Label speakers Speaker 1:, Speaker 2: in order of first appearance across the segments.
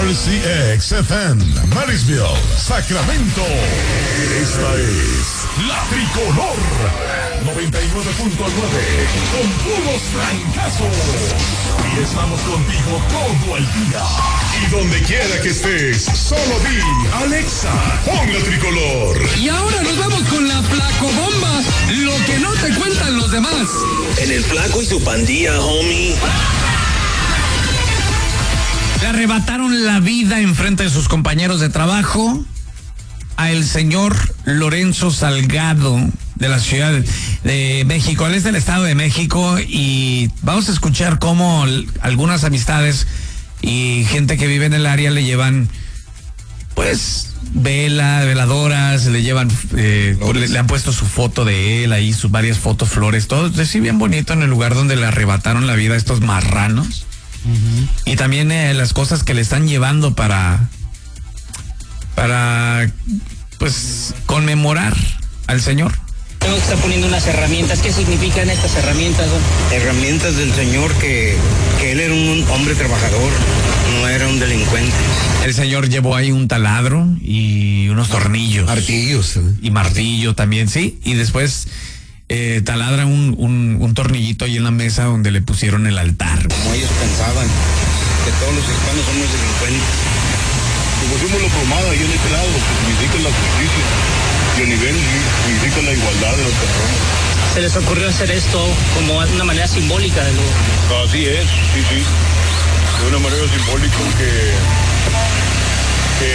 Speaker 1: RCX FM, Marysville, Sacramento. Esta es La Tricolor 99.9 con puros trancazos. Y estamos contigo todo el día. Y donde quiera que estés, solo di Alexa, pon La Tricolor.
Speaker 2: Y ahora nos vamos con la Flacobomba, lo que no te cuentan los demás.
Speaker 3: En el Flaco y su pandilla, homie.
Speaker 2: Le arrebataron la vida en frente de sus compañeros de trabajo a el señor Lorenzo Salgado de la Ciudad de México. Él es del Estado de México y vamos a escuchar cómo algunas amistades y gente que vive en el área le llevan, pues, veladoras, le llevan, le han puesto su foto de él ahí, sus varias fotos, flores, todo, sí, bien bonito en el lugar donde le arrebataron la vida a estos marranos. Uh-huh. Y también las cosas que le están llevando para pues conmemorar al señor.
Speaker 4: Tengo que estar poniendo unas herramientas. ¿Qué significan estas herramientas, don?
Speaker 3: Herramientas del señor que él era un hombre trabajador, no era un delincuente.
Speaker 2: El señor llevó ahí un taladro y unos tornillos.
Speaker 5: Martillos.
Speaker 2: Y martillo también, sí. Y después taladra un tornillito ahí en la mesa donde le pusieron el altar.
Speaker 3: Como ellos pensaban que todos los hispanos somos delincuentes.
Speaker 6: Si pusimos la plomada ahí en este lado, lo que significa la justicia. Y a nivel significa la igualdad de las personas.
Speaker 4: ¿Se les ocurrió hacer esto como una manera simbólica de lo?
Speaker 6: Así es, sí. De una manera simbólica que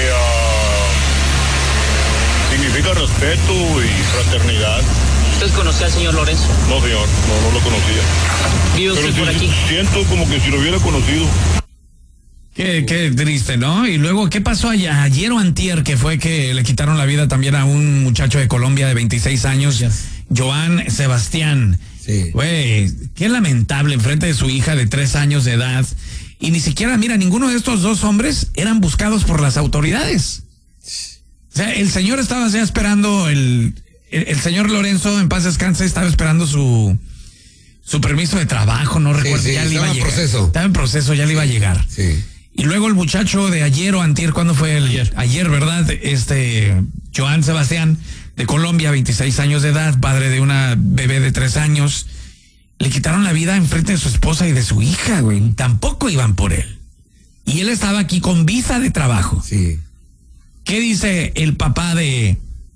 Speaker 6: significa respeto y fraternidad.
Speaker 4: ¿Usted conocía al señor Lorenzo?
Speaker 6: No, señor, no lo conocía.
Speaker 4: ¿Vive usted por aquí?
Speaker 6: Siento como que si lo hubiera conocido.
Speaker 2: Qué triste, ¿no? Y luego, ¿qué pasó ayer o antier? Que fue que le quitaron la vida también a un muchacho de Colombia de 26 años, Joan Sebastián.
Speaker 5: Sí. Güey,
Speaker 2: qué lamentable, enfrente de su hija de 3 años de edad. Y ni siquiera, mira, ninguno de estos dos hombres eran buscados por las autoridades. O sea, el señor estaba ya esperando, el señor Lorenzo, en paz descanse, estaba esperando su permiso de trabajo, no recuerdo,
Speaker 5: sí,
Speaker 2: ya le iba a llegar. Estaba en proceso, ya le iba a llegar.
Speaker 5: Sí.
Speaker 2: Y luego el muchacho de ayer o antier, ¿cuándo fue? Ayer, ¿verdad? Joan Sebastián, de Colombia, 26 años de edad, padre de una bebé de 3 años, le quitaron la vida enfrente de su esposa y de su hija, güey. Tampoco iban por él. Y él estaba aquí con visa de trabajo.
Speaker 5: Sí.
Speaker 2: ¿Qué dice el papá de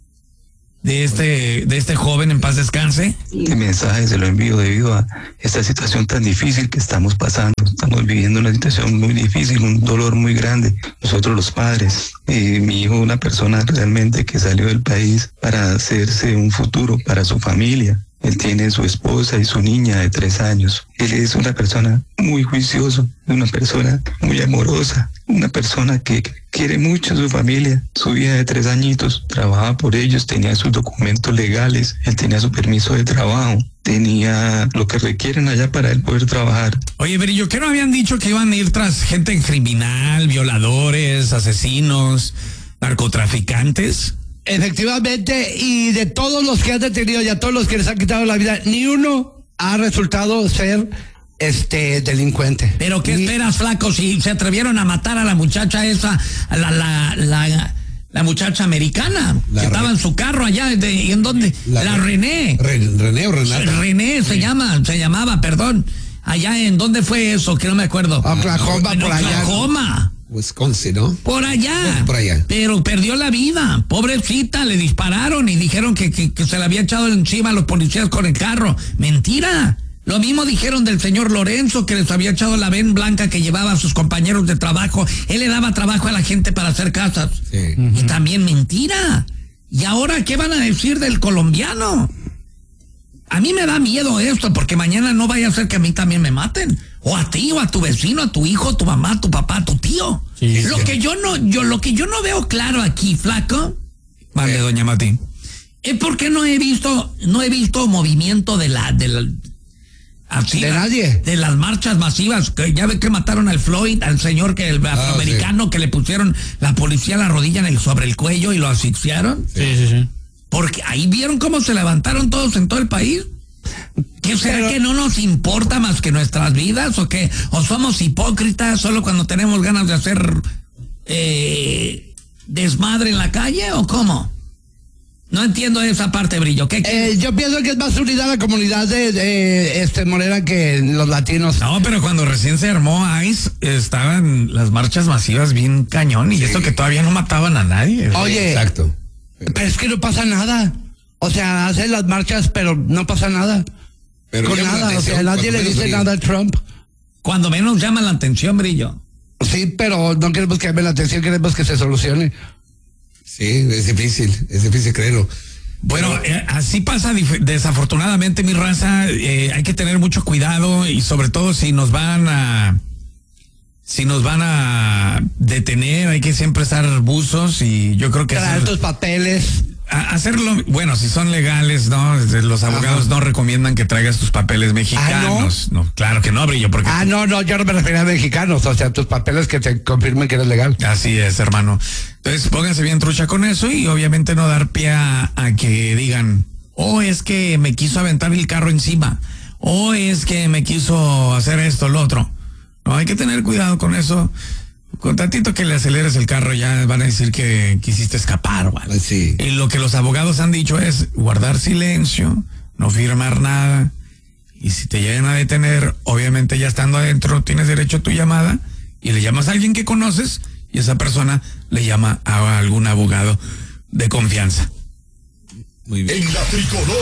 Speaker 2: este joven, en paz descanse?
Speaker 7: Este mensaje se lo envío debido a esta situación tan difícil que estamos pasando. Estamos viviendo una situación muy difícil, un dolor muy grande. Nosotros los padres, mi hijo, una persona realmente que salió del país para hacerse un futuro para su familia. Él tiene su esposa y su niña de 3 años. Él es una persona muy juiciosa, una persona muy amorosa, una persona que quiere mucho a su familia. Su hija de 3 añitos trabajaba por ellos, tenía sus documentos legales, él tenía su permiso de trabajo, tenía lo que requieren allá para él poder trabajar.
Speaker 2: Oye, Berillo, ¿qué no habían dicho que iban a ir tras gente criminal, violadores, asesinos, narcotraficantes?
Speaker 5: Efectivamente, y de todos los que han detenido y a todos los que les han quitado la vida, ni uno ha resultado ser delincuente.
Speaker 2: ¿Pero qué esperas, flaco? Si se atrevieron a matar a la muchacha esa, a la muchacha americana, que estaba en su carro allá, ¿y en dónde? La René.
Speaker 5: René o Renata.
Speaker 2: René se llamaba, perdón. Allá, ¿en dónde fue eso? Que no me acuerdo.
Speaker 5: Oklahoma, por allá.
Speaker 2: Oklahoma.
Speaker 5: Wisconsin, ¿no?
Speaker 2: Por allá.
Speaker 5: Por allá.
Speaker 2: Pero perdió la vida. Pobrecita, le dispararon y dijeron que se le había echado encima a los policías con el carro. Mentira. Lo mismo dijeron del señor Lorenzo, que les había echado la ven blanca que llevaba a sus compañeros de trabajo. Él le daba trabajo a la gente para hacer casas.
Speaker 5: Sí.
Speaker 2: Y también mentira. ¿Y ahora qué van a decir del colombiano? A mí me da miedo esto, porque mañana no vaya a ser que a mí también me maten. O a ti, o a tu vecino, a tu hijo, a tu mamá, a tu papá, a tu tío.
Speaker 5: Sí,
Speaker 2: lo que yo no veo claro aquí, flaco. Vale, doña Mati. Es porque no he visto movimiento de
Speaker 5: nadie.
Speaker 2: De las marchas masivas. Que ya ve que mataron al Floyd, al señor el afroamericano, que le pusieron la policía la rodilla sobre el cuello y lo asfixiaron.
Speaker 4: Sí.
Speaker 2: Porque ahí vieron cómo se levantaron todos en todo el país. ¿Qué será que no nos importa más que nuestras vidas o qué? ¿O somos hipócritas solo cuando tenemos ganas de hacer desmadre en la calle o cómo? No entiendo esa parte, Brillo.
Speaker 5: Yo pienso que es más unida la comunidad de Morena que los latinos.
Speaker 2: No, pero cuando recién se armó ICE, estaban las marchas masivas bien cañón, y esto que todavía no mataban a nadie.
Speaker 5: Oye,
Speaker 8: exacto.
Speaker 5: Pero es que no pasa nada. O sea, hacen las marchas, pero no pasa nada.
Speaker 8: Pero
Speaker 5: con nada, o sea, nadie le dice nada a Trump.
Speaker 2: Cuando menos llama la atención, Brillo.
Speaker 5: Sí, pero no queremos que llame la atención, queremos que se solucione.
Speaker 8: Sí, es difícil creerlo.
Speaker 2: Bueno, así pasa desafortunadamente, mi raza. Hay que tener mucho cuidado, y sobre todo si nos van a detener, hay que siempre estar buzos, y yo creo que
Speaker 5: traer tus papeles.
Speaker 2: Hacerlo, bueno, si son legales, ¿no? Los abogados no recomiendan que traigas tus papeles mexicanos. ¿No? Claro que no, Brillo, porque...
Speaker 5: No, yo no me refería a mexicanos, o sea, tus papeles que te confirmen que eres legal.
Speaker 2: Así es, hermano. Entonces, pónganse bien trucha con eso, y obviamente no dar pie a que digan, es que me quiso aventar el carro encima, es que me quiso hacer esto, lo otro. No, hay que tener cuidado con eso. Con tantito que le aceleres el carro ya van a decir que quisiste escapar, ¿vale?
Speaker 8: Sí.
Speaker 2: Y lo que los abogados han dicho es guardar silencio, no firmar nada, y si te llegan a detener, obviamente ya estando adentro tienes derecho a tu llamada, y le llamas a alguien que conoces, y esa persona le llama a algún abogado de confianza.
Speaker 8: Muy bien.
Speaker 1: En la tricolor